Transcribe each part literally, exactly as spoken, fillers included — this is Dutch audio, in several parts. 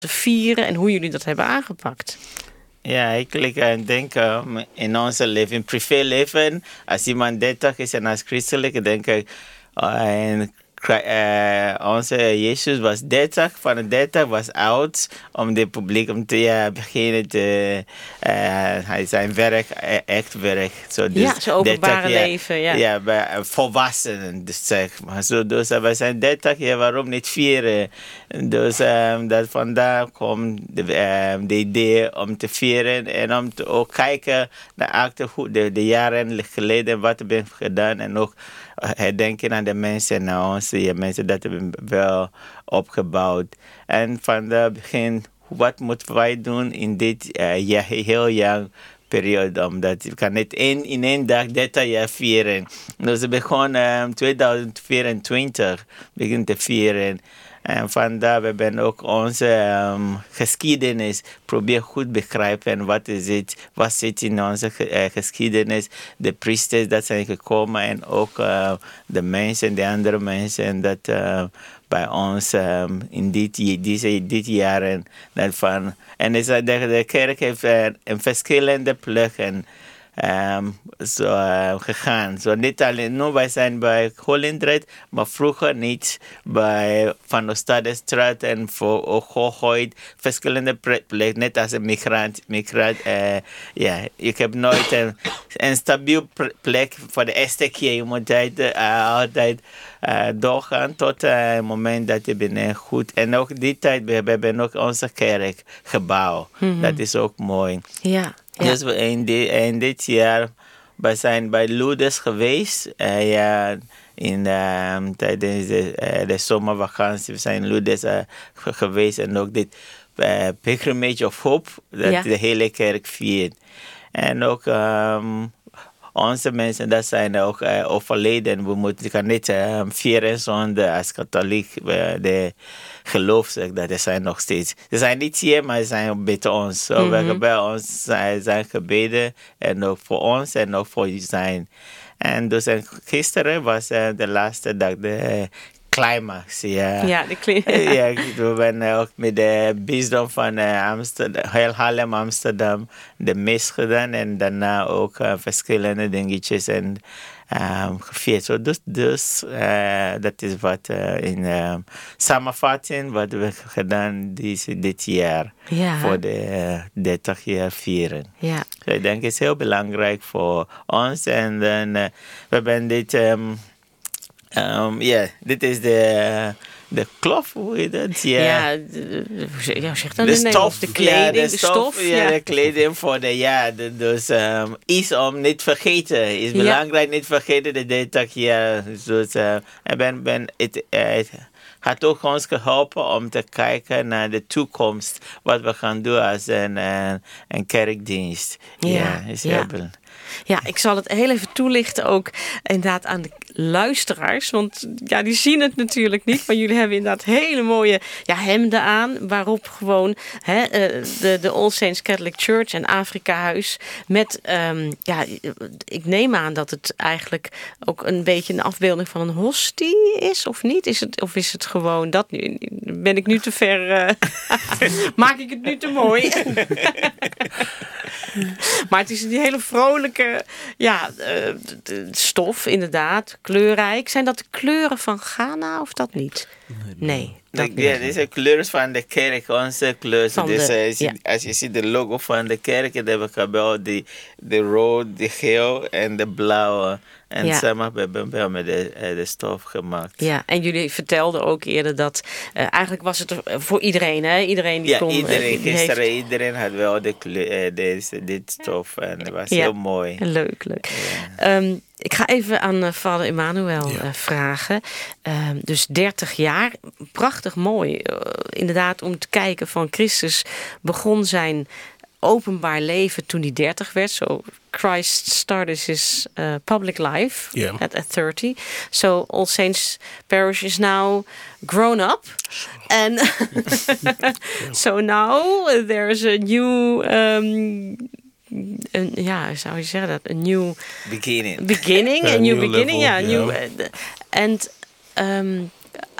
te vieren en hoe jullie dat hebben aangepakt. Ja, eigenlijk uh, denk ik uh, in ons leven, privéleven, als iemand dertig is en als christelijk, denk ik, uh, en, uh, onze Jezus was dertig, van de dertig was oud om de publiek om te uh, beginnen te, uh, hij zijn werk, uh, echt werk. So, dus ja, zijn openbare dertig, leven, ja. Ja, bij uh, volwassenen, dus zeg maar. So, dus uh, we zijn dertig, ja, waarom niet vieren? Dus um, dat vandaar komt de, um, de idee om te vieren en om te ook kijken naar achterhoed, de, de jaren geleden wat we hebben gedaan en ook herdenken aan de mensen, naar onze ja, mensen dat hebben wel opgebouwd. En van het begin, wat moeten wij doen in dit uh, ja, heel jaar periode, omdat we kan niet één, in één dag dertig jaar vieren. Dus we begonnen um, tweeduizend vierentwintig begin te vieren. En vandaar we hebben ook onze um, geschiedenis probeer goed begrijpen. Wat is het? Wat zit in onze uh, geschiedenis? De priesters dat zijn gekomen en ook uh, de mensen, de andere mensen dat uh, bij ons um, in dit, deze, dit jaren. Dat van, en is, de, de kerk heeft uh, een verschillende plekken Um, so, uh, gegaan. So, niet alleen nu, wij zijn bij Holendrecht, maar vroeger niet bij Van der Stadestraat en voor Ooghooid, verschillende plekken, net als een migrant. migrant uh, ja, ik heb nooit een, een stabiel plek voor de eerste keer. Je moet altijd, uh, altijd uh, doorgaan tot uh, het moment dat je bent goed. En ook die tijd, we hebben ook onze kerk gebouwd. Mm-hmm. Dat is ook mooi. Ja. Ja. Dus we in, die, in dit jaar we zijn bij Lourdes geweest. Uh, ja, in, uh, tijdens de, uh, de zomervakantie. We zijn in Lourdes uh, geweest. En ook dit uh, Pilgrimage of Hope. Dat ja. de hele kerk viert. En ook um, onze mensen dat zijn ook uh, overleden. We moeten kan niet uh, vieren zonder als katholiek. Uh, de geloof zegt dat er zijn nog steeds. Ze zijn niet hier, maar ze zijn bij ons. So mm-hmm. We bij ons zijn, zijn gebeden. En ook voor ons en ook voor zijn. En dus en gisteren was uh, de laatste dag de uh, climax. Ja, ja de climax. Ja, we zijn ook met de bisdom van uh, Amsterdam, heel Haarlem, Amsterdam, de mis gedaan. En daarna ook uh, verschillende dingetjes en Um, gevierd. So, dus dus uh, dat is wat uh, in um, samenvatting wat we gedaan dit, dit jaar. Ja. Voor de uh, dertig jaar vieren. Ja. So, ik denk het is heel belangrijk voor ons. En dan uh, we hebben dit... Um, um, yeah, dit is de... Uh, De klof, hoe heet dat? Ja, ja, de, de, ja zeg dan de in stof, Nederlands. De kleding, ja, de, de stof. stof ja, ja, de kleding voor de ja. De, dus um, iets om niet vergeten. Is belangrijk ja. niet vergeten de dertig jaar. Dus uh, ben, ben, het, het had ook ons geholpen om te kijken naar de toekomst. Wat we gaan doen als een, een, een kerkdienst. Ja, ja is heel ja. belangrijk. Ja, ik zal het heel even toelichten ook inderdaad aan de luisteraars. Want ja, die zien het natuurlijk niet. Maar jullie hebben inderdaad hele mooie ja, hemden aan. Waarop gewoon hè, de, de All Saints Catholic Church en Afrika Huis. Met, um, ja, ik neem aan dat het eigenlijk ook een beetje een afbeelding van een hostie is. Of niet? Is het, of is het gewoon dat nu? Ben ik nu te ver? Uh, maak ik het nu te mooi? Maar het is die hele vrolijke ja, uh, de stof, inderdaad. Kleurrijk. Zijn dat de kleuren van Ghana of dat niet? Nee. Dat de, ja, deze kleuren van de kerk, onze kleuren. Dus, de, uh, ja. Als je ziet de logo van de kerk, dan hebben we wel de, de rood, de geel en de blauwe. En ja. samen hebben we wel met de, de stof gemaakt. Ja, en jullie vertelden ook eerder dat uh, eigenlijk was het voor iedereen, hè? Iedereen die ja, kon... iedereen, uh, die gisteren heeft... iedereen had wel de kleur, uh, deze, dit stof en het was ja. heel mooi. Leuk, leuk. Ja. Um, ik ga even aan uh, vader Emmanuel ja. uh, vragen. Uh, dus dertig jaar, prachtig mooi. Uh, inderdaad, om te kijken van Christus begon zijn openbaar leven toen hij dertig werd. So Christ started his uh, public life yeah. at, at thirty. So All Saints Parish is now grown up. And so now there's a new... Um, een, ja, zou je zeggen dat? Een new... Beginning. Beginning, a new, new beginning. Ja, level, new... yeah. And um,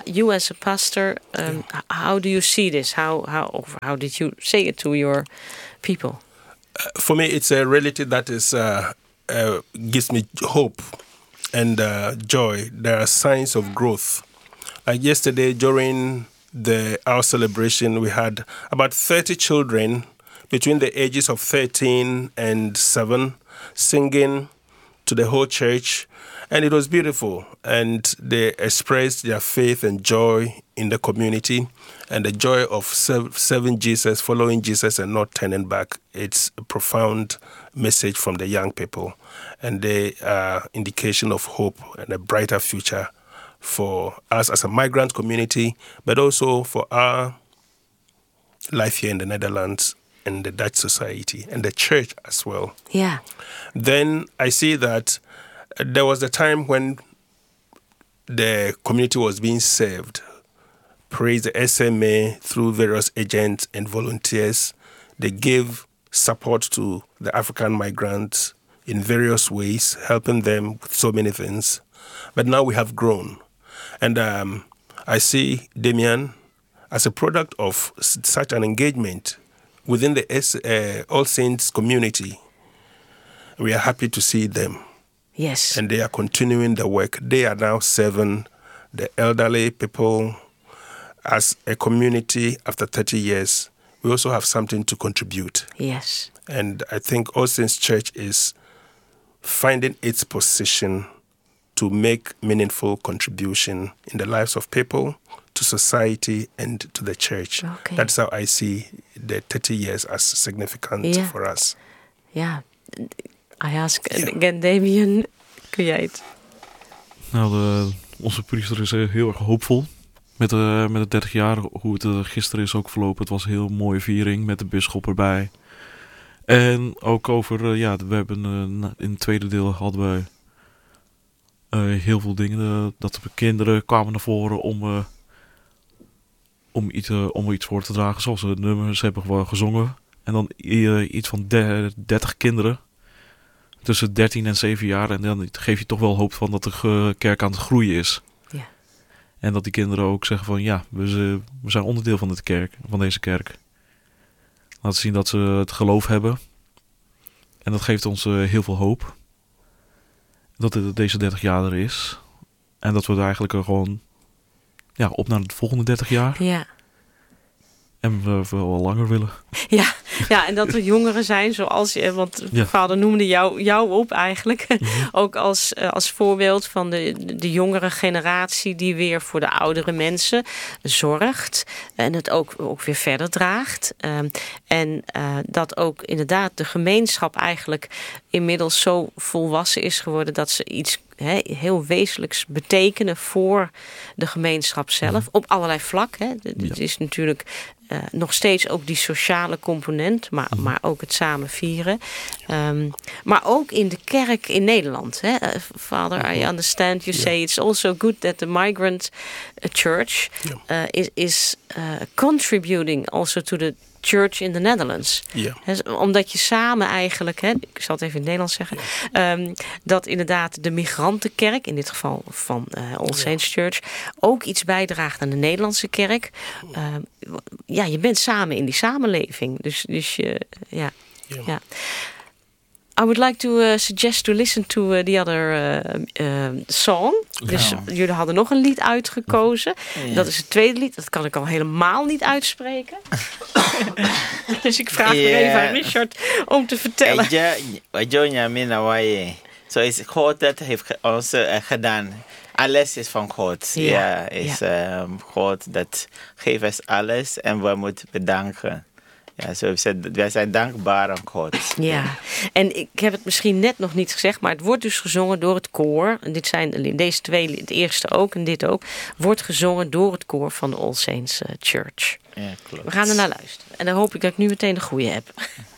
you as a pastor, um, how do you see this? How how how did you say it to your people? Uh, for me, it's a reality that is uh, uh, gives me hope and uh, joy. There are signs of growth. Like yesterday during the our celebration, we had about thirty children between the ages of thirteen and seven singing to the whole church. And it was beautiful. And they expressed their faith and joy in the community and the joy of serving Jesus, following Jesus and not turning back. It's a profound message from the young people. And the uh, indication of hope and a brighter future for us as a migrant community, but also for our life here in the Netherlands and the Dutch society and the church as well. Yeah. Then I see that there was a time when the community was being served. Praise the S M A through various agents and volunteers. They gave support to the African migrants in various ways, helping them with so many things. But now we have grown. And um, I see Damien as a product of such an engagement within the uh, All Saints community. We are happy to see them. Yes. And they are continuing the work. They are now serving the elderly people as a community after thirty years. We also have something to contribute. Yes. And I think All Saints Church is finding its position to make meaningful contribution in the lives of people, to society, and to the church. Okay. That's how I see the thirty years as significant yeah. for us. Yeah. I ask yeah. again, Damien, kun jij het? Nou, de, onze priester is heel erg hoopvol met, uh, met het dertig jaar. Hoe het uh, gisteren is ook verlopen. Het was een heel mooie viering met de bisschop erbij. En ook over, uh, ja, we hebben uh, in het tweede deel hadden we uh, heel veel dingen. Uh, dat de kinderen kwamen naar voren om, uh, om, iets, uh, om iets voor te dragen. Zoals de nummers hebben gewoon gezongen. En dan uh, iets van dertig kinderen. Tussen dertien en zeven jaar. En dan geef je toch wel hoop van dat de kerk aan het groeien is. Ja. En dat die kinderen ook zeggen van ja, we, we zijn onderdeel van, dit kerk, van deze kerk. Laten zien dat ze het geloof hebben. En dat geeft ons uh, heel veel hoop. Dat het deze dertig jaar er is. En dat we er eigenlijk er gewoon ja, op naar de volgende dertig jaar. Ja. En we, we wel langer willen. Ja, ja, en dat we jongeren zijn zoals je, want ja. vader noemde jou, jou op eigenlijk. Mm-hmm. Ook als, als voorbeeld van de, de jongere generatie die weer voor de oudere mensen zorgt. En het ook, ook weer verder draagt. Um, en uh, dat ook inderdaad de gemeenschap eigenlijk inmiddels zo volwassen is geworden dat ze iets He, heel wezenlijks betekenen voor de gemeenschap zelf. Mm-hmm. Op allerlei vlakken. Het ja. is natuurlijk uh, nog steeds ook die sociale component. Maar, mm-hmm. maar ook het samen vieren. Um, maar ook in de kerk in Nederland. Hè. Uh, Father, mm-hmm. I understand you yeah. say it's also good that the migrant church yeah. uh, is, is uh, contributing also to the church in the Netherlands. Ja. He, omdat je samen eigenlijk, hè, ik zal het even in het Nederlands zeggen, ja. um, dat inderdaad de migrantenkerk, in dit geval van uh, All Saints ja. Church, ook iets bijdraagt aan de Nederlandse kerk. Um, ja, je bent samen in die samenleving. Dus, dus je, ja. ja. ja. I would like to uh, suggest to listen to uh, the other uh, uh, song. Ja. Dus jullie hadden nog een lied uitgekozen. Ja. Dat is het tweede lied. Dat kan ik al helemaal niet uitspreken. Dus ik vraag ja. weer even aan Richard om te vertellen. Zo is God dat heeft ons uh, gedaan. Alles is van God. Ja, ja is ja. Um, God dat geeft ons alles en we moeten bedanken. Ja, zo wij zijn dankbaar aan God. Ja, en ik heb het misschien net nog niet gezegd, maar het wordt dus gezongen door het koor. En dit zijn deze twee, het eerste ook en dit ook, wordt gezongen door het koor van de All Saints Church. Ja, klopt. We gaan er naar luisteren. En dan hoop ik dat ik nu meteen de goede heb.